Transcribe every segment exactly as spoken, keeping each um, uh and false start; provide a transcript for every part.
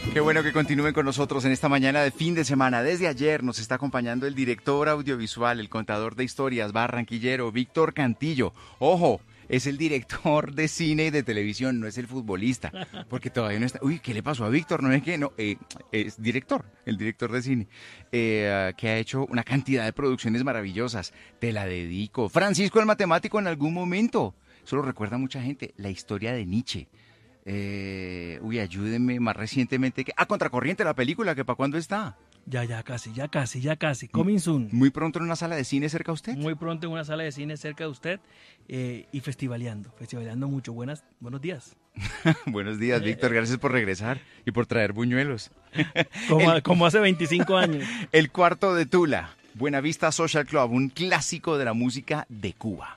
Qué bueno que continúen con nosotros en esta mañana de fin de semana. Desde ayer nos está acompañando el director audiovisual, el contador de historias barranquillero, Víctor Cantillo. ¡Ojo! Es el director de cine y de televisión, no es el futbolista, porque todavía no está... Uy, ¿qué le pasó a Víctor? No es que no, eh, es director, el director de cine, eh, que ha hecho una cantidad de producciones maravillosas. Te la dedico. Francisco el Matemático en algún momento. Eso lo recuerda mucha gente. La historia de Nietzsche. Eh, uy, ayúdenme, más recientemente que... Ah, Contracorriente, la película, que para cuándo está. Ya, ya casi, ya casi, ya casi. Coming soon. Muy pronto en una sala de cine cerca de usted. Muy pronto en una sala de cine cerca de usted eh, y festivaleando, festivaleando mucho. Buenas, buenos días. Buenos días, Víctor, gracias por regresar y por traer buñuelos. Como, el, como hace veinticinco años. El Cuarto de Tula, Buenavista Social Club, un clásico de la música de Cuba.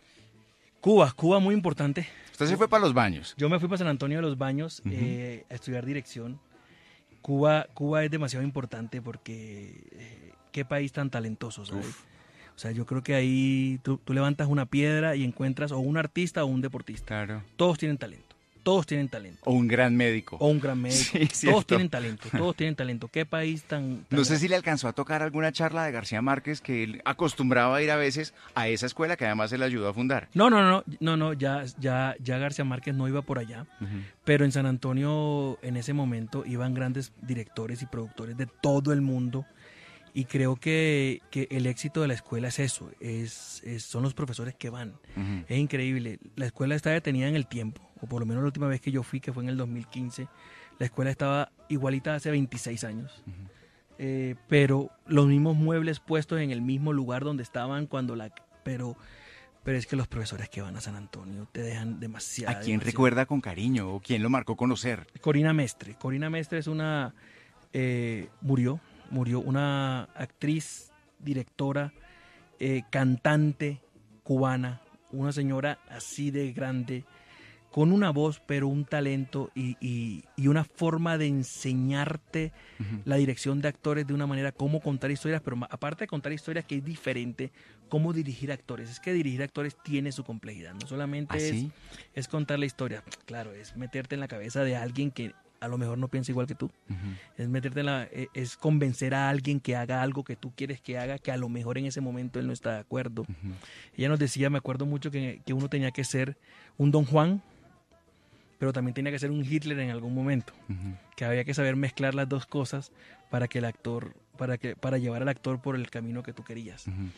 Cuba, Cuba muy importante. Usted se fue para los baños. Yo me fui para San Antonio de los Baños uh-huh. eh, a estudiar dirección. Cuba, Cuba es demasiado importante porque eh, qué país tan talentoso, ¿sabes? Uf. O sea, yo creo que ahí tú, tú levantas una piedra y encuentras o un artista o un deportista. Claro. Todos tienen talento. Todos tienen talento. O un gran médico. O un gran médico. Sí, todos tienen talento, todos tienen talento. ¿Qué país tan, tan No sé grande? si le alcanzó a tocar alguna charla de García Márquez, que él acostumbraba a ir a veces a esa escuela que además él ayudó a fundar. No, no, no, no, no, ya, ya, ya García Márquez no iba por allá, uh-huh. pero en San Antonio en ese momento iban grandes directores y productores de todo el mundo. Y creo que, que el éxito de la escuela es eso, es, es son los profesores que van. Uh-huh. Es increíble. La escuela está detenida en el tiempo, o por lo menos la última vez que yo fui, que fue en el dos mil quince, la escuela estaba igualita hace veintiséis años. Uh-huh. Eh, pero los mismos muebles puestos en el mismo lugar donde estaban cuando la... Pero, pero es que los profesores que van a San Antonio te dejan demasiado. ¿A quién demasiado. recuerda con cariño o quién lo marcó conocer? Corina Mestre. Corina Mestre es una... Eh, murió. Murió una actriz, directora, eh, cantante cubana, una señora así de grande, con una voz, pero un talento y, y, y una forma de enseñarte uh-huh. la dirección de actores de una manera, cómo contar historias, pero aparte de contar historias que es diferente, cómo dirigir actores. Es que dirigir actores tiene su complejidad, no solamente ¿Ah, es, sí? es contar la historia, claro, es meterte en la cabeza de alguien que a lo mejor no piensa igual que tú. Uh-huh. Es meterte en la, es convencer a alguien que haga algo que tú quieres que haga, que a lo mejor en ese momento él no está de acuerdo. Uh-huh. Ella nos decía, me acuerdo mucho que, que uno tenía que ser un Don Juan, pero también tenía que ser un Hitler en algún momento. Uh-huh. Que había que saber mezclar las dos cosas para que el actor, para que, para llevar al actor por el camino que tú querías. Uh-huh.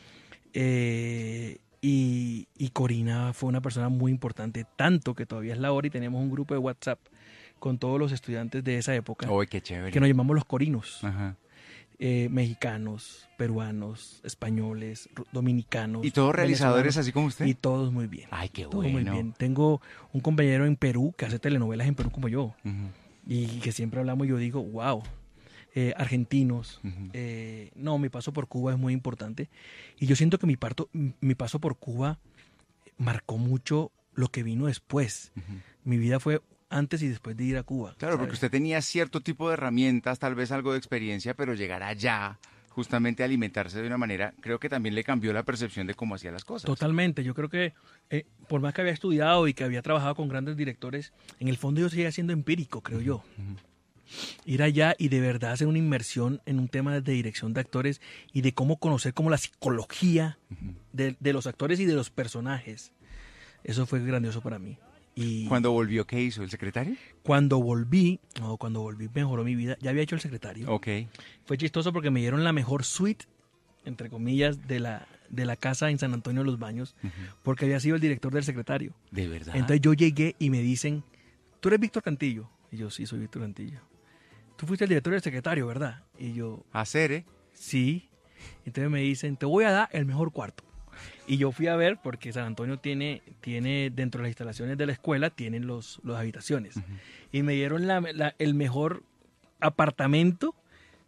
Eh, y, y Corina fue una persona muy importante, tanto que todavía es la hora y tenemos un grupo de WhatsApp con todos los estudiantes de esa época. ¡Oh, qué chévere! Que nos llamamos los corinos. Ajá. Eh, mexicanos, peruanos, españoles, dominicanos. ¿Y todos realizadores así como usted? Y todos muy bien. ¡Ay, qué todos bueno! Muy bien. Tengo un compañero en Perú que hace telenovelas en Perú como yo. Uh-huh. Y que siempre hablamos y yo digo, wow. Eh, argentinos. Uh-huh. Eh, no, mi paso por Cuba es muy importante. Y yo siento que mi, parto, mi paso por Cuba marcó mucho lo que vino después. Uh-huh. Mi vida fue antes y después de ir a Cuba. Claro, ¿sabes? Porque usted tenía cierto tipo de herramientas, tal vez algo de experiencia, pero llegar allá, justamente a alimentarse de una manera, creo que también le cambió la percepción de cómo hacía las cosas. Totalmente, yo creo que eh, por más que había estudiado y que había trabajado con grandes directores, en el fondo yo seguía siendo empírico, creo uh-huh. yo. Uh-huh. Ir allá y de verdad hacer una inmersión en un tema de dirección de actores y de cómo conocer como la psicología uh-huh. de, de los actores y de los personajes. Eso fue grandioso para mí. Y ¿cuándo volvió, qué hizo? ¿El secretario? Cuando volví, no, cuando volví mejoró mi vida. Ya había hecho el secretario. Ok. Fue chistoso porque me dieron la mejor suite, entre comillas, de la, de la casa en San Antonio de los Baños, uh-huh. porque había sido el director del secretario. ¿De verdad? Entonces yo llegué y me dicen, ¿tú eres Víctor Cantillo? Y yo, sí, soy Víctor Cantillo. Tú fuiste el director del secretario, ¿verdad? Y yo... ¿Hacer, eh? Sí. Entonces me dicen, te voy a dar el mejor cuarto. Y yo fui a ver, porque San Antonio tiene, tiene dentro de las instalaciones de la escuela, tienen los, los habitaciones. Uh-huh. Y me dieron la, la, el mejor apartamento,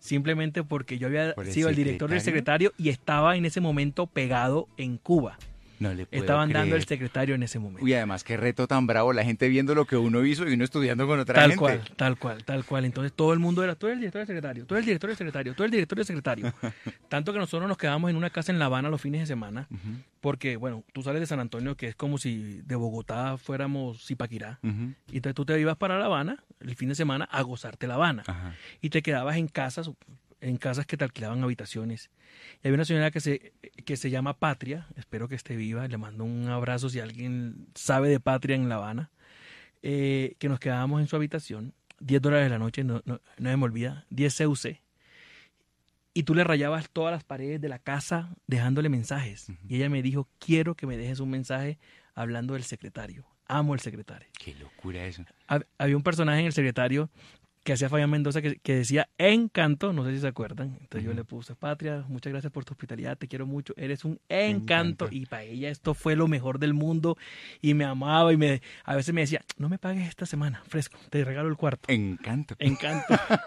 simplemente porque yo había sido el director del secretario y estaba en ese momento pegado en Cuba. No le puedo estaban creer. dando el secretario en ese momento. Uy, además, qué reto tan bravo, la gente viendo lo que uno hizo y uno estudiando con otra Tal gente. cual, tal cual, tal cual. Entonces todo el mundo era, tú eres el director del secretario, tú eres el director del secretario, tú eres el director del secretario. Tanto que nosotros nos quedamos en una casa en La Habana los fines de semana, Uh-huh, porque, bueno, tú sales de San Antonio, que es como si de Bogotá fuéramos Zipaquirá, uh-huh, y entonces tú te ibas para La Habana el fin de semana a gozarte La Habana, ajá. y te quedabas en casas, en casas que te alquilaban habitaciones. Y había una señora que se, que se llama Patria, espero que esté viva, le mando un abrazo si alguien sabe de Patria en La Habana, eh, que nos quedábamos en su habitación, diez dólares de la noche, no, no, no se me olvida, diez C U C, y tú le rayabas todas las paredes de la casa dejándole mensajes. Uh-huh. Y ella me dijo, quiero que me dejes un mensaje hablando del secretario, amo el secretario. Qué locura eso. Hab- Había un personaje en el secretario que hacía Fabián Mendoza que, que decía Encanto, no sé si se acuerdan. Entonces Uh-huh. yo le puse, Patria, muchas gracias por tu hospitalidad, te quiero mucho, eres un encanto. Encanto. Y para ella esto fue lo mejor del mundo y me amaba y me a veces me decía, no me pagues esta semana, fresco, te regalo el cuarto. Encanto. Encanto.